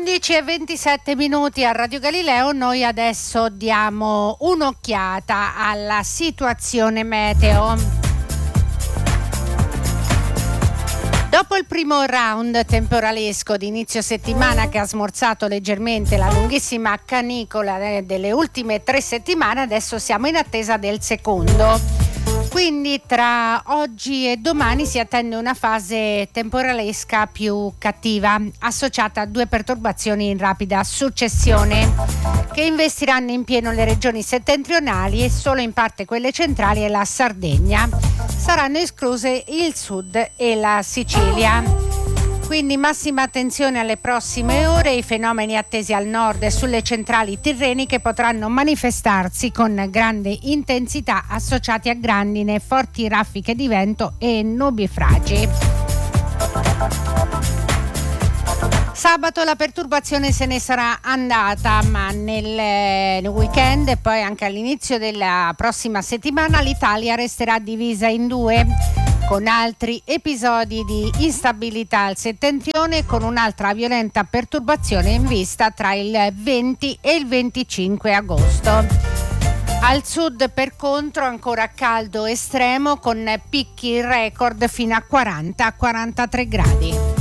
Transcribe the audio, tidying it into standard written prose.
11:27 a Radio Galileo. Noi adesso diamo un'occhiata alla situazione meteo. Dopo il primo round temporalesco di inizio settimana che ha smorzato leggermente la lunghissima canicola delle ultime 3 settimane, adesso siamo in attesa del secondo. Quindi tra oggi e domani si attende una fase temporalesca più cattiva, associata a 2 perturbazioni in rapida successione, che investiranno in pieno le regioni settentrionali e solo in parte quelle centrali e la Sardegna. Saranno escluse il sud e la Sicilia. Quindi massima attenzione alle prossime ore. I fenomeni attesi al nord e sulle centrali tirreniche potranno manifestarsi con grande intensità, associati a grandine, forti raffiche di vento e nubifragi. Sabato la perturbazione se ne sarà andata, ma nel weekend e poi anche all'inizio della prossima settimana l'Italia resterà divisa in 2, con altri episodi di instabilità al settentrione, con un'altra violenta perturbazione in vista tra il 20 e il 25 agosto. Al sud, per contro, ancora caldo estremo, con picchi record fino a 40-43 gradi.